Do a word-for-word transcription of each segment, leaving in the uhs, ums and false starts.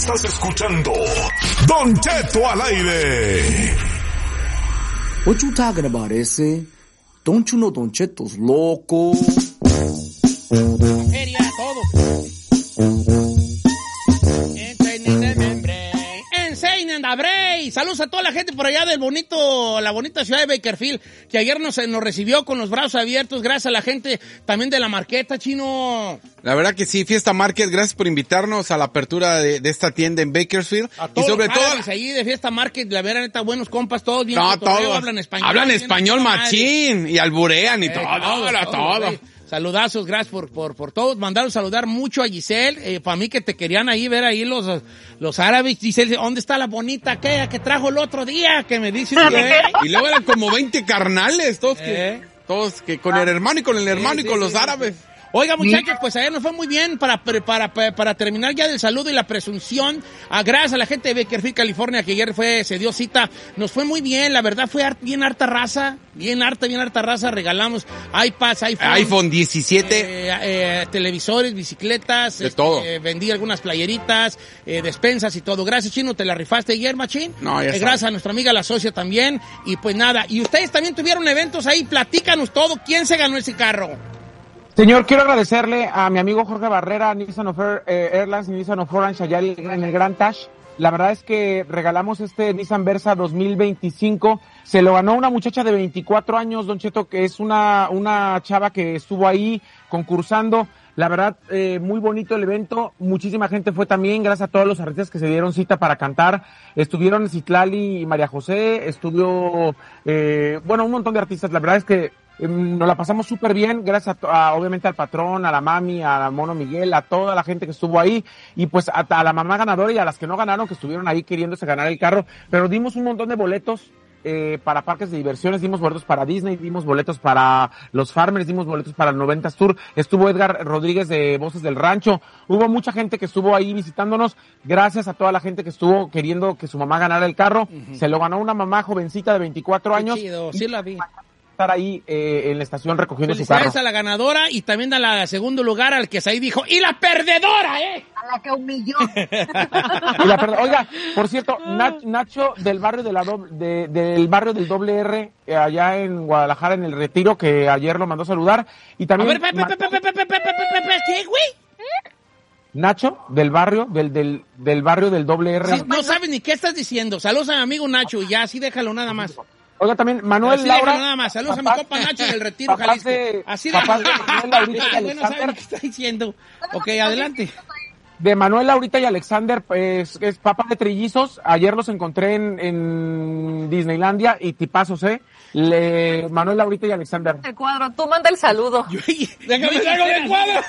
Estás escuchando Don Cheto al aire. What you talking about, ese? Don't you know Don Cheto's loco? Feria, todo. Saludos a toda la gente por allá del bonito, la bonita ciudad de Bakersfield, que ayer nos, nos recibió con los brazos abiertos, gracias a la gente también de la Marqueta, Chino. La verdad que sí, Fiesta Market, gracias por invitarnos a la apertura de, de esta tienda en Bakersfield. A todos y sobre los todo allí de Fiesta Market, la verdad, neta, buenos compas, todos bien. No, todos. Hablan español. Hablan español machín y alburean y eh, todo, todo, todo. todo, todo. Saludazos, gracias por, por, por todo. Mandaron saludar mucho a Giselle, eh, para mí que te querían ahí ver ahí los, los árabes. Giselle, ¿dónde está la bonita aquella que trajo el otro día? Que me dice que... Y luego eran como veinte carnales, todos eh. que, todos que con el hermano y con el hermano sí, y con sí, los sí, árabes. Sí. Oiga, muchachos, pues ayer nos fue muy bien para, para, para, para terminar ya del saludo y la presunción. Ah, gracias a la gente de Bakersfield, California, que ayer fue, se dio cita. Nos fue muy bien, la verdad fue bien harta raza, bien harta, bien harta raza. Regalamos iPads, iPhone. iPhone diecisiete. Eh, eh, televisores, bicicletas. De este, todo. Eh, vendí algunas playeritas, eh, despensas y todo. Gracias, Chino, te la rifaste ayer, machín. No, ya eh, Gracias a nuestra amiga la socia también. Y pues nada, y ustedes también tuvieron eventos ahí, platícanos todo. ¿Quién se ganó ese carro? Señor, quiero agradecerle a mi amigo Jorge Barrera, Nissan of Air, eh, Airlines, Nissan of Orange, allá en el Grand Tash. La verdad es que regalamos este Nissan Versa dos mil veinticinco. Se lo ganó una muchacha de veinticuatro años, Don Cheto, que es una, una chava que estuvo ahí concursando. La verdad, eh, muy bonito el evento. Muchísima gente fue también, gracias a todos los artistas que se dieron cita para cantar. Estuvieron Citlali y María José, estuvo, eh, bueno, un montón de artistas. La verdad es que nos la pasamos súper bien, gracias a, a, obviamente al patrón, a la mami, a la Mono Miguel, a toda la gente que estuvo ahí, y pues a, a la mamá ganadora y a las que no ganaron, que estuvieron ahí queriéndose ganar el carro, pero dimos un montón de boletos eh, para parques de diversiones, dimos boletos para Disney, dimos boletos para los Farmers, dimos boletos para el noventas Tour, estuvo Edgar Rodríguez de Voces del Rancho, hubo mucha gente que estuvo ahí visitándonos, gracias a toda la gente que estuvo queriendo que su mamá ganara el carro, uh-huh. Se lo ganó una mamá jovencita de veinticuatro años. Qué chido, sí la vi. Ahí eh, en la estación recogiendo su carro. Felicidades a la ganadora y también a la segundo lugar al que ahí dijo, ¡y la perdedora, eh! A la que humilló. Y la perde- Oiga, por cierto, Nach- Nacho del barrio de la do- de, del barrio del doble R, eh, allá en Guadalajara, en el Retiro, que ayer lo mandó a saludar. Y también... A ver, pepe, pepe, pepe, pepe, pepe, pepe, ¿qué, güey? Nacho, del barrio, del, del, del barrio del doble R. Sí, no sabes ni qué estás diciendo. Saludos a mi amigo Nacho y ya, así déjalo nada más. Oiga, también Manuel Así Laura. Nada más. Saludos papá, a mi compa Nacho del Retiro, Jalisco. De, así papá de, de Manuel Laurita y Alexander. No saben qué está diciendo. Ok, adelante. De Manuel Laurita y Alexander, pues, es papá de trillizos. Ayer los encontré en, en Disneylandia y tipazos, ¿eh? Le, Manuel Laurita y Alexander. El cuadro, tú manda el saludo. Yo, déjame traigo el cuadro.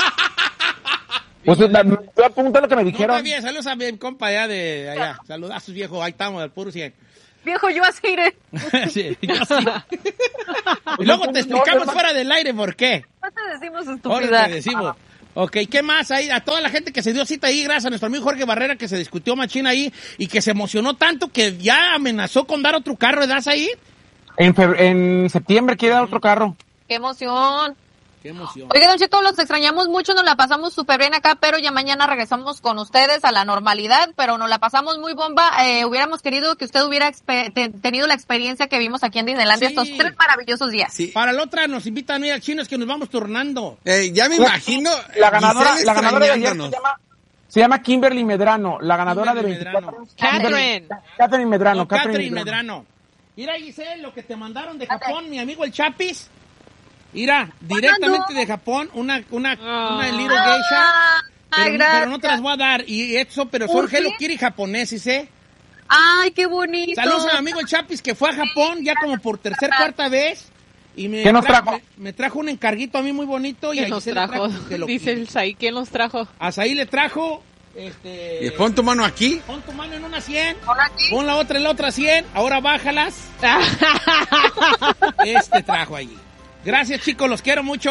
Pues voy a preguntar lo que me dijeron. No, está bien, saludos a mi compa allá de allá. Saludazos, viejo. Ahí estamos, al puro cien. Viejo, yo así iré. Sí, yo sí. Y luego te explicamos fuera del aire por qué. No te decimos Ahora estupidez. te decimos. Ok, ¿qué más? Ahí, a toda la gente que se dio cita ahí, gracias a nuestro amigo Jorge Barrera, que se discutió machín ahí y que se emocionó tanto que ya amenazó con dar otro carro. ¿Das ahí? En, febre- en septiembre quiere dar otro carro. ¡Qué emoción! Qué emoción. Oiga, Don Cheto, los extrañamos mucho, nos la pasamos súper bien acá, pero ya mañana regresamos con ustedes a la normalidad, pero nos la pasamos muy bomba. Eh, hubiéramos querido que usted hubiera expe- te- tenido la experiencia que vimos aquí en Disneylandia Sí. estos tres maravillosos días. Sí. Para la otra nos invitan a ir al chino, es que nos vamos turnando. Eh, ya me imagino. La ganadora, Giselle la ganadora de ayer se extrañándonos. llama, se llama Kimberly Medrano, la ganadora Kimberly de veinticuatro Medrano. años. Catherine. Kimberly- Catherine Medrano. No, Catherine Medrano. Mira, Giselle, lo que te mandaron de Japón, mi amigo el Chapis. Mira, directamente de Japón, una, una, una Little Geisha. Ah, Pero, gracias. pero no te las voy a dar. Y eso, pero son ¿Por qué? Hello Kitty japoneses, ¿eh? Ay, qué bonito. Saludos a mi amigo el Chapis, que fue a Japón ya como por tercer, cuarta vez. Y me ¿Qué nos trajo? Me, me trajo un encarguito a mí muy bonito. Y ¿Quién ahí nos se le trajo? trajo Hello Dice Kitty. el Sai, ¿quién nos trajo? Hasta ahí le trajo, este... Y pon tu mano aquí. Pon tu mano en una cien, Pon aquí. pon la otra en la otra cien, ahora bájalas. Este trajo allí. Gracias, chicos, los quiero mucho.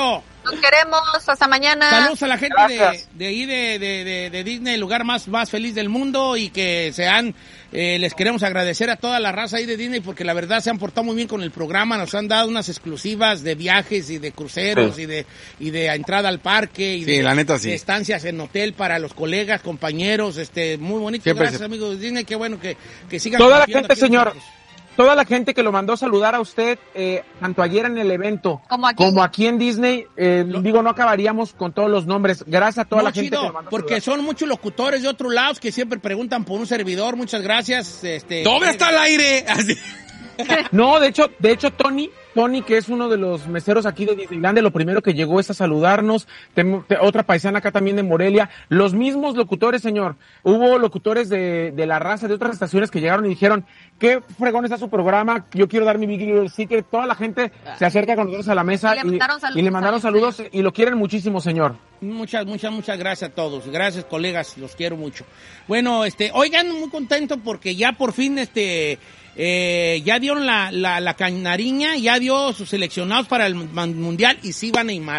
Nos queremos, hasta mañana. Saludos a la gente de, de ahí de, de, de, de Disney, el lugar más, más feliz del mundo, y que sean, eh, les queremos agradecer a toda la raza ahí de Disney porque la verdad se han portado muy bien con el programa, nos han dado unas exclusivas de viajes y de cruceros sí. y de y de entrada al parque y sí, de, la neta, sí. de estancias en hotel para los colegas, compañeros, este muy bonito. Siempre Gracias se... amigos de Disney, qué bueno que, que sigan. Toda la gente, señor. Nosotros. Toda la gente que lo mandó a saludar a usted, eh, tanto ayer en el evento, como aquí, como aquí en Disney, eh, lo... digo, no acabaríamos con todos los nombres. Gracias a toda no, la gente chido, que lo mandó porque a son muchos locutores de otros lados que siempre preguntan por un servidor. Muchas gracias. Este, ¿Dónde está el aire? Así. No, de hecho, de hecho, Tony, Tony, que es uno de los meseros aquí de Disneylandia, lo primero que llegó es a saludarnos. Tem, te, otra paisana acá también de Morelia. Los mismos locutores, señor. Hubo locutores de, de la raza de otras estaciones que llegaron y dijeron, qué fregón está su programa, yo quiero dar mi Big Little Secret. Toda la gente se acerca con nosotros a la mesa y, y, y le mandaron saludos y lo quieren muchísimo, señor. Muchas, muchas, muchas gracias a todos. Gracias, colegas, los quiero mucho. Bueno, este, oigan, muy contento porque ya por fin, este... Eh, ya dieron la, la, la canariña, ya dio sus seleccionados para el mundial y sí va Neymar.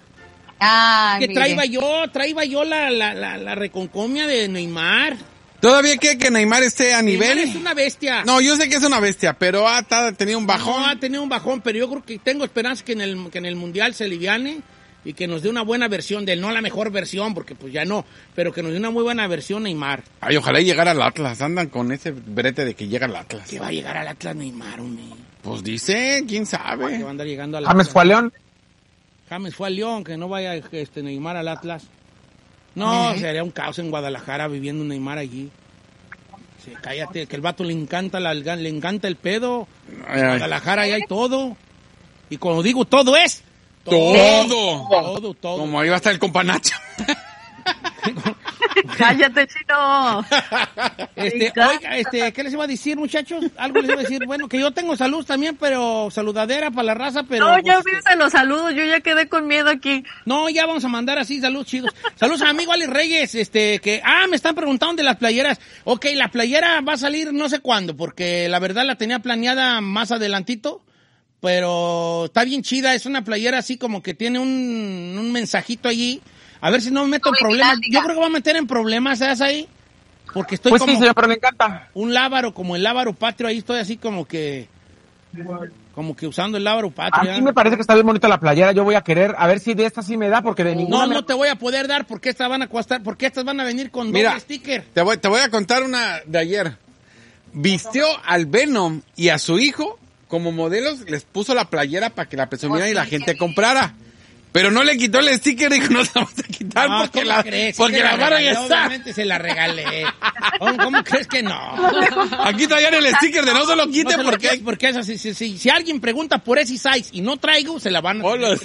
Ah, que traía yo, traía yo la, la, la, la reconcomia de Neymar. ¿Todavía quiere que Neymar esté a Neymar nivel? es una bestia. No, yo sé que es una bestia, pero ha, ha tenido un bajón. No, ha tenido un bajón, pero yo creo que tengo esperanza que en el, que en el mundial se aliviane y que nos dé una buena versión de él, no la mejor versión, porque pues ya no, pero que nos dé una muy buena versión Neymar. Ay, ojalá llegara al Atlas, andan con ese brete de que llega al Atlas. Que va a llegar al Atlas Neymar, hombre. Pues dice, quién sabe. Que va a andar llegando al James Atlas. fue a León. James fue a León, que no vaya este Neymar al Atlas. No, ¿Eh? Sería un caos en Guadalajara viviendo un Neymar allí. Sí, cállate, que el vato le encanta, la, le encanta el pedo. Ay, en ay. Guadalajara ahí hay todo. Y cuando digo todo es... Todo. Todo, todo. Como ahí va a estar el compa Nacho. Cállate, chino. Este, oiga, este, ¿qué les iba a decir, muchachos? Algo les iba a decir. Bueno, que yo tengo salud también, pero saludadera para la raza, pero... No, ya pues, olvídense los saludos, yo ya quedé con miedo aquí. No, ya vamos a mandar así, saludos chidos. Saludos a mi amigo Alex Reyes, este, que... Ah, me están preguntando de las playeras. Ok, la playera va a salir no sé cuándo, porque la verdad la tenía planeada más adelantito. Pero está bien chida, es una playera así como que tiene un, un mensajito allí. A ver si no me meto en problemas. Yo creo que voy a meter en problemas, ¿sabes ahí? Porque estoy pues como... sí, señor, pero me encanta. Un lábaro, como el lábaro patrio, ahí estoy así como que... Como que usando el lábaro patrio. A mí me parece que está bien bonita la playera, yo voy a querer, a ver si de esta sí me da, porque de ninguna... No, me... no te voy a poder dar porque estas van a costar, porque estas van a venir con Mira, doble sticker. Te voy, te voy a contar una de ayer. Vistió al Venom y a su hijo como modelos, les puso la playera para que la presumieran y la gente comprara. Pero no le quitó el sticker, dijo, no se la vamos a quitar No, porque ¿cómo la, crees? porque Sí, la se vara ya regalé, está. Obviamente se la regalé. ¿Cómo, cómo crees que no? Aquí traían el sticker de no se lo quite No se lo porque... quites porque eso, si, si, si, si alguien pregunta por ese size y no traigo, se la van a... Hola.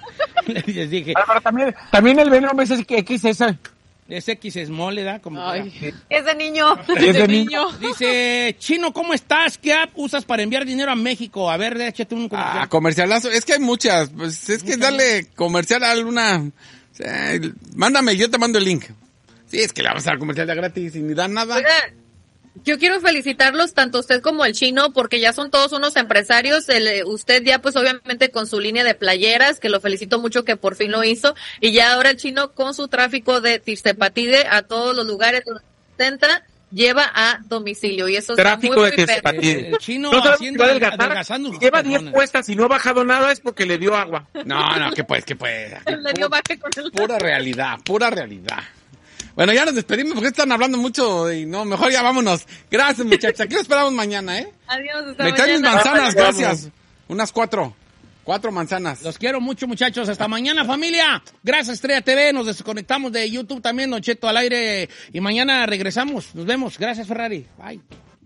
Les dije, Ah, pero también, también el Venom es X S. es X small, ¿verdad? Como que- Es de niño. Es de niño. Dice, Chino, ¿cómo estás? ¿Qué app usas para enviar dinero a México? A ver, échate un comercial. Ah, comercialazo. Es que hay muchas. Pues es que darle comercial a alguna... O sea, mándame, yo te mando el link. Sí, es que le vamos a dar comercial de gratis y ni dan nada. Oiga, yo quiero felicitarlos tanto usted como el chino porque ya son todos unos empresarios. El, usted ya pues obviamente con su línea de playeras, que lo felicito mucho que por fin lo hizo, y ya ahora el chino con su tráfico de Tixtepatide a todos los lugares donde entra, lleva a domicilio y eso Tráfico está muy, de muy Tixtepatide. perro. El chino No sabemos haciendo, si va a adelgazar. adelgazando sus Lleva diez personas. puestas y no ha bajado nada es porque le dio agua. No, no, que pues, que pues. Le dio baje con el... Pura realidad, pura realidad. Bueno, ya nos despedimos porque están hablando mucho y no, mejor ya vámonos. Gracias, muchachos. Aquí lo esperamos mañana, ¿eh? Adiós, hasta Me traen mis mañana. manzanas, gracias. Unas cuatro. Cuatro manzanas. Los quiero mucho, muchachos. Hasta mañana, familia. Gracias, Estrella T V. Nos desconectamos de YouTube también, Don Cheto al aire. Y mañana regresamos. Nos vemos. Gracias, Ferrari. Bye.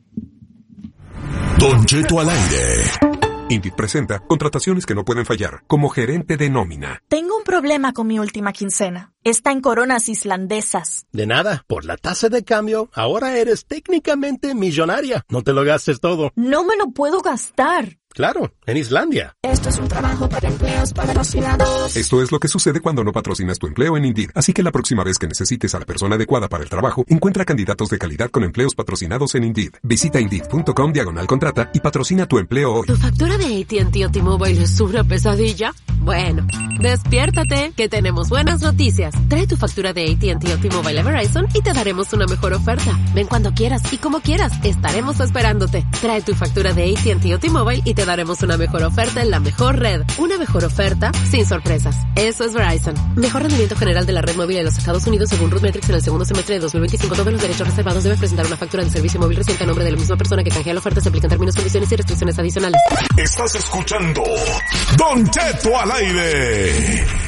Don Cheto al aire. Indeed presenta contrataciones que no pueden fallar, como gerente de nómina. Tengo un problema con mi última quincena. Está en coronas islandesas. De nada, por la tasa de cambio, ahora eres técnicamente millonaria. No te lo gastes todo. No me lo puedo gastar. Claro, en Islandia. Esto es un trabajo para empleos patrocinados. Esto es lo que sucede cuando no patrocinas tu empleo en Indeed. Así que la próxima vez que necesites a la persona adecuada para el trabajo, encuentra candidatos de calidad con empleos patrocinados en Indeed. Visita Indeed.com diagonal contrata y patrocina tu empleo hoy. ¿Tu factura de A T and T o T-Mobile es una pesadilla? Bueno, despiértate, que tenemos buenas noticias. Trae tu factura de A T and T o T-Mobile a Verizon y te daremos una mejor oferta. Ven cuando quieras y como quieras, estaremos esperándote. Trae tu factura de A T and T o T-Mobile y te daremos una mejor oferta en la mejor red. Una mejor oferta sin sorpresas. Eso es Verizon. Mejor rendimiento general de la red móvil en los Estados Unidos según RootMetrics en el segundo semestre de dos mil veinticinco. Todos los derechos reservados. Debe presentar una factura de servicio móvil reciente a nombre de la misma persona que canjea la oferta. Se aplican términos, condiciones y restricciones adicionales. Estás escuchando Don Cheto al aire.